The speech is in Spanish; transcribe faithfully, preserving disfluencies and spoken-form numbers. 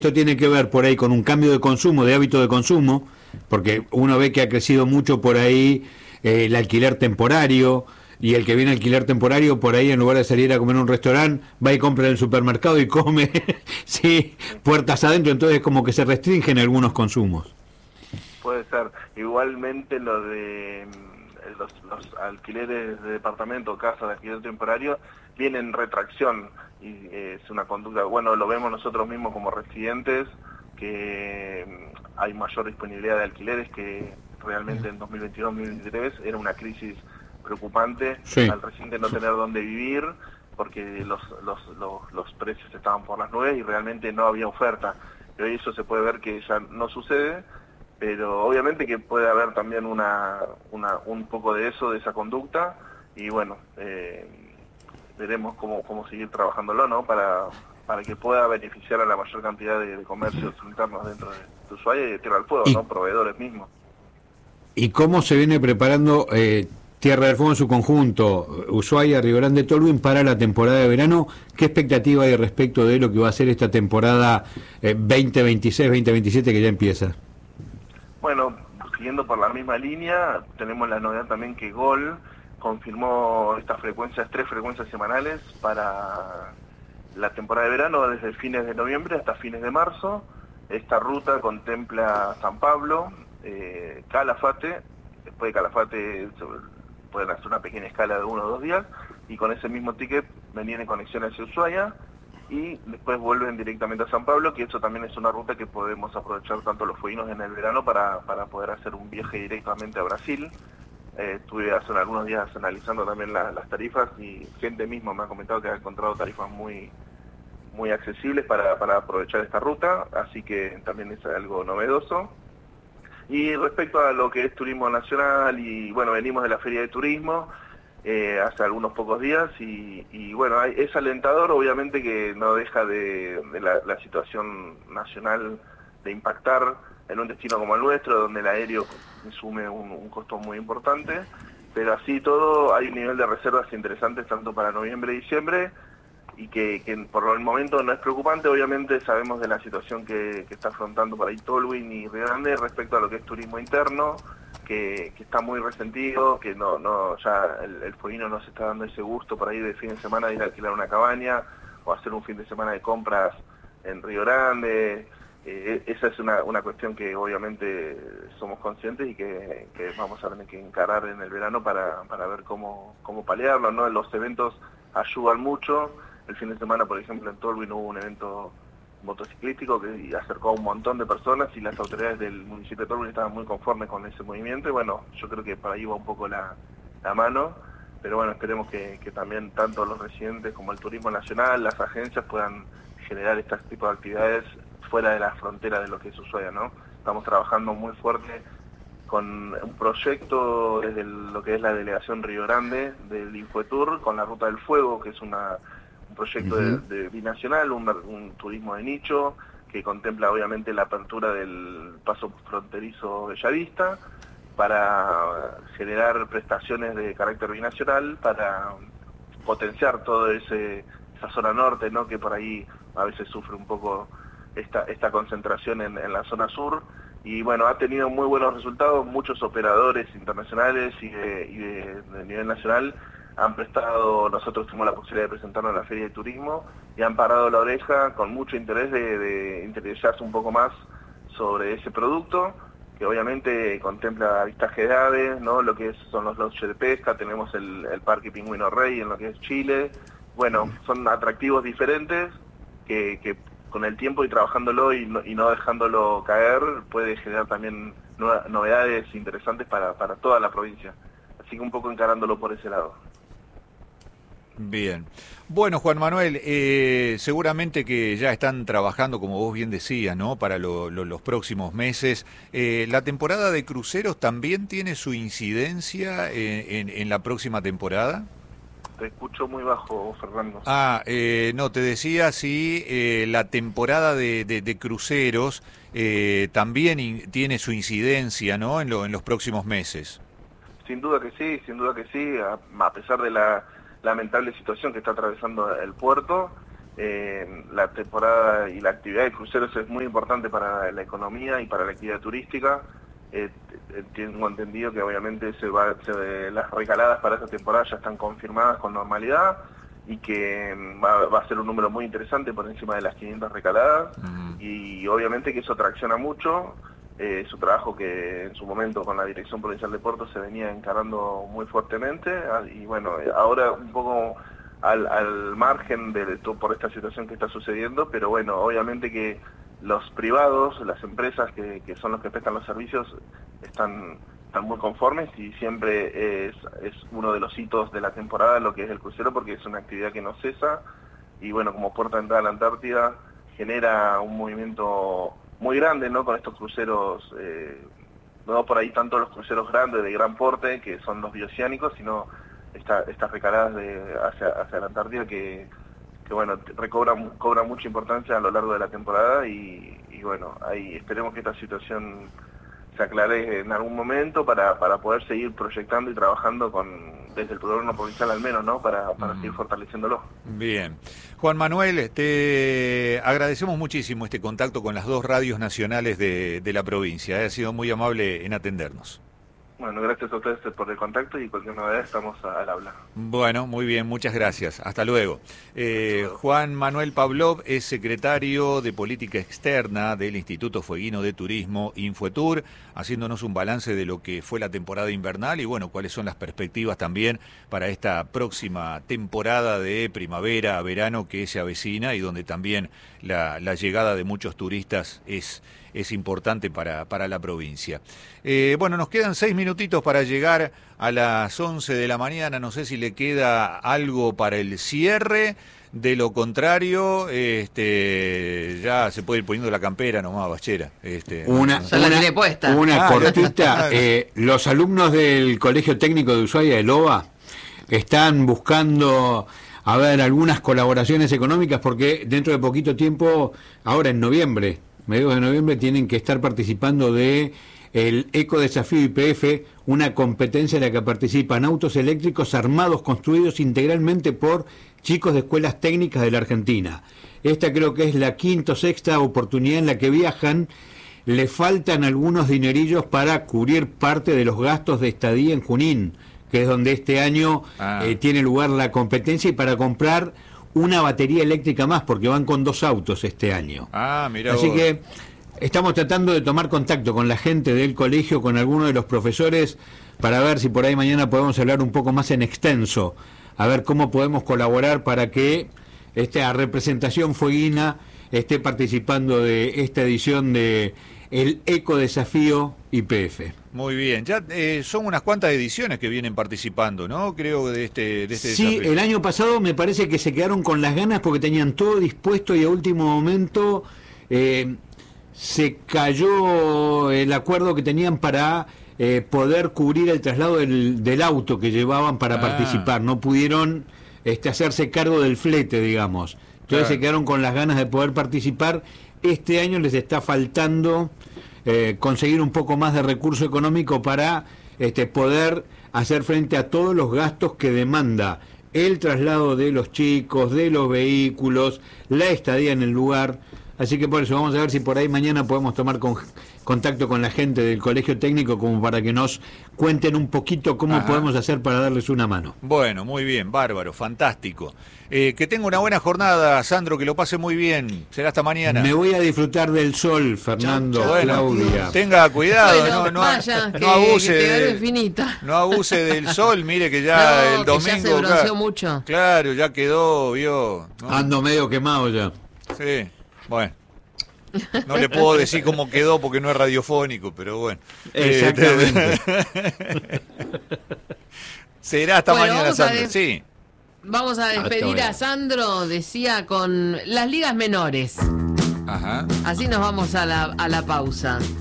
Esto tiene que ver por ahí con un cambio de consumo, de hábito de consumo, porque uno ve que ha crecido mucho por ahí eh, el alquiler temporario, y el que viene a alquiler temporario, por ahí en lugar de salir a comer en un restaurante, va y compra en el supermercado y come, sí, puertas adentro, entonces como que se restringen algunos consumos. Puede ser. Igualmente lo de mm, los, los alquileres de departamento, casa de alquiler temporario, vienen en retracción y eh, es una conducta, bueno, lo vemos nosotros mismos como residentes, que mm, hay mayor disponibilidad de alquileres que realmente en dos mil veintidós dos mil veintitrés era una crisis preocupante Sí. al residente no tener dónde vivir porque los, los, los, los precios estaban por las nubes y realmente no había oferta. Y hoy eso se puede ver que ya no sucede, pero obviamente que puede haber también una, una un poco de eso, de esa conducta, y bueno, eh, veremos cómo, cómo seguir trabajándolo, ¿no? Para, para que pueda beneficiar a la mayor cantidad de, de comercios internos dentro de, de Ushuaia y de Tierra del Fuego, ¿Y, ¿no? Proveedores mismos. y cómo se viene preparando eh, Tierra del Fuego en su conjunto, Ushuaia, Río Grande, Tolwyn, para la temporada de verano? ¿Qué expectativa hay respecto de lo que va a ser esta temporada eh, veinte veintiséis veinte veintisiete que ya empieza? Bueno, siguiendo por la misma línea, tenemos la novedad también que Gol confirmó estas frecuencias, tres frecuencias semanales para la temporada de verano, desde fines de noviembre hasta fines de marzo. Esta ruta contempla San Pablo, eh, Calafate, después de Calafate se pueden hacer una pequeña escala de uno o dos días, y con ese mismo ticket venir en conexión hacia Ushuaia, y después vuelven directamente a San Pablo, que eso también es una ruta que podemos aprovechar tanto los fueguinos en el verano para, para poder hacer un viaje directamente a Brasil. Eh, estuve hace algunos días analizando también la, las tarifas y gente misma me ha comentado que ha encontrado tarifas muy muy accesibles para, para aprovechar esta ruta, así que también es algo novedoso. Y respecto a lo que es turismo nacional, y bueno, venimos de la Feria de Turismo, Eh, hace algunos pocos días y, y bueno, hay, es alentador, obviamente que no deja de, de la, la situación nacional de impactar en un destino como el nuestro, donde el aéreo insume un, un costo muy importante, pero así todo hay un nivel de reservas interesantes tanto para noviembre y diciembre, y que, que por el momento no es preocupante. Obviamente sabemos de la situación que, que está afrontando por ahí Tolwyn y Río Grande respecto a lo que es turismo interno, que, que está muy resentido, que no no ya el, el fueguino no se está dando ese gusto por ahí de fin de semana de ir a alquilar una cabaña o hacer un fin de semana de compras en Río Grande. Eh, esa es una, una cuestión que obviamente somos conscientes y que, que vamos a tener que encarar en el verano para, para ver cómo, cómo paliarlo, ¿no? Los eventos ayudan mucho. El fin de semana, por ejemplo, en Tolwyn hubo un evento motociclístico que acercó a un montón de personas y las autoridades del municipio de Tolwyn estaban muy conformes con ese movimiento, y bueno, yo creo que por ahí va un poco la, la mano, pero bueno, esperemos que, que también tanto los residentes como el turismo nacional, las agencias puedan generar este tipo de actividades fuera de la frontera de lo que es Ushuaia, ¿no? Estamos trabajando muy fuerte con un proyecto desde el, lo que es la delegación Río Grande del Infoetour, con la Ruta del Fuego, que es una un proyecto uh-huh. de, de binacional, un, un turismo de nicho, que contempla obviamente la apertura del paso fronterizo Bellavista, para generar prestaciones de carácter binacional, para potenciar todo ese esa zona norte, ¿no? Que por ahí a veces sufre un poco esta, esta concentración en, en la zona sur, y bueno, ha tenido muy buenos resultados. Muchos operadores internacionales y de, y de, de nivel nacional han prestado, nosotros tuvimos la posibilidad de presentarnos a la Feria de Turismo y han parado la oreja con mucho interés de, de interesarse un poco más sobre ese producto, que obviamente contempla avistaje de aves, ¿no? Lo que es, son los lodges de pesca, tenemos el, el Parque Pingüino Rey en lo que es Chile. Bueno, son atractivos diferentes que, que con el tiempo y trabajándolo y no, y no dejándolo caer puede generar también nuevas, novedades interesantes para, para toda la provincia. Así que un poco encarándolo por ese lado. Bien. Bueno, Juan Manuel, eh, seguramente que ya están trabajando, como vos bien decías, ¿no? Para lo, lo, los próximos meses. Eh, ¿La temporada de cruceros también tiene su incidencia en, en, en la próxima temporada? Te escucho muy bajo, Fernando. Ah, eh, no, te decía si eh, la temporada de, de, de cruceros eh, también in, tiene su incidencia, ¿no? En, lo, en los próximos meses. Sin duda que sí, sin duda que sí, a, a pesar de la lamentable situación que está atravesando el puerto, Eh, la temporada y la actividad de cruceros es muy importante para la economía y para la actividad turística. Eh, tengo entendido que obviamente se va, se, las recaladas para esta temporada ya están confirmadas con normalidad y que va, va a ser un número muy interesante por encima de las quinientas recaladas. Uh-huh. Y obviamente que eso tracciona mucho. Eh, es un trabajo que en su momento con la Dirección Provincial de Puertos se venía encarando muy fuertemente y bueno, ahora un poco al, al margen de todo por esta situación que está sucediendo, pero bueno, obviamente que los privados, las empresas que, que son los que prestan los servicios están, están muy conformes y siempre es, es uno de los hitos de la temporada lo que es el crucero, porque es una actividad que no cesa y bueno, como puerta de entrada a la Antártida genera un movimiento muy grande, ¿no? Con estos cruceros, eh, no por ahí tanto los cruceros grandes de gran porte, que son los bioceánicos, sino esta, estas recaladas de, hacia, hacia la Antártida que, que bueno, recobran cobran mucha importancia a lo largo de la temporada y, y bueno, ahí esperemos que esta situación se aclare en algún momento para, para poder seguir proyectando y trabajando con desde el gobierno provincial al menos, ¿no? Para, para mm. seguir fortaleciéndolo. Bien. Juan Manuel, te agradecemos muchísimo este contacto con las dos radios nacionales de, de la provincia. Ha sido muy amable en atendernos. Bueno, gracias a ustedes por el contacto y cualquier novedad estamos al habla. Bueno, muy bien, muchas gracias. Hasta luego. Eh, Juan Manuel Pavlov es secretario de Política Externa del Instituto Fueguino de Turismo, Infuetur, haciéndonos un balance de lo que fue la temporada invernal y bueno, cuáles son las perspectivas también para esta próxima temporada de primavera, verano que se avecina y donde también la, la llegada de muchos turistas es... es importante para, para la provincia. Eh, bueno, nos quedan seis minutitos para llegar a las once de la mañana. No sé si le queda algo para el cierre. De lo contrario, este, ya se puede ir poniendo la campera nomás, Bachera. Este, una, ya la tiene puesta. Una ah, cortita. eh, los alumnos del Colegio Técnico de Ushuaia, el O B A, están buscando... a ver, algunas colaboraciones económicas porque dentro de poquito tiempo, ahora en noviembre, mediados de noviembre, tienen que estar participando de el Ecodesafío I P F, una competencia en la que participan autos eléctricos armados construidos integralmente por chicos de escuelas técnicas de la Argentina. Esta creo que es la quinta o sexta oportunidad en la que viajan. Le faltan algunos dinerillos para cubrir parte de los gastos de estadía en Junín, que es donde este año ah. eh, tiene lugar la competencia, y para comprar una batería eléctrica más, porque van con dos autos este año. Ah, mira Así vos. que estamos tratando de tomar contacto con la gente del colegio, con algunos de los profesores, para ver si por ahí mañana podemos hablar un poco más en extenso, a ver cómo podemos colaborar para que esta representación fueguina esté participando de esta edición de el Ecodesafío I P F. Muy bien, ya eh, son unas cuantas ediciones que vienen participando, ¿no? Creo de este, de este Sí, desafío. El año pasado me parece que se quedaron con las ganas porque tenían todo dispuesto y a último momento eh, se cayó el acuerdo que tenían para eh, poder cubrir el traslado del, del auto que llevaban para ah. participar. No pudieron este, hacerse cargo del flete, digamos. Entonces claro. se quedaron con las ganas de poder participar. Este año les está faltando eh, conseguir un poco más de recurso económico para este, poder hacer frente a todos los gastos que demanda el traslado de los chicos, de los vehículos, la estadía en el lugar. Así que por eso vamos a ver si por ahí mañana podemos tomar con, contacto con la gente del Colegio Técnico como para que nos cuenten un poquito cómo Ajá. podemos hacer para darles una mano. Bueno, muy bien, bárbaro, fantástico. Eh, que tenga una buena jornada, Sandro, que lo pase muy bien. Será hasta mañana. Me voy a disfrutar del sol, Fernando, chau, chau. Bueno, Claudia. Tenga cuidado, bueno, no, no, vaya, no que, abuse, que de, infinita. no abuse del sol, mire que ya no, el domingo... Que ya se bronceó claro, mucho. Claro, ya quedó, vio. ¿No? Ando medio quemado ya. Sí, bueno. No le puedo decir cómo quedó porque no es radiofónico, pero bueno. Exactamente. Será hasta bueno, mañana, Sandro. De... Sí. Vamos a despedir a Sandro, decía, con las ligas menores. Ajá. Así nos vamos a la, a la pausa.